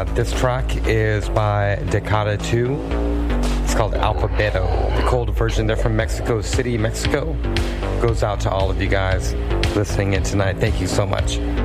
This track is by Decada 2. It's called Alphabeto. The cold version. They're from Mexico City, Mexico. Goes out to all of you guys listening in tonight. Thank you so much.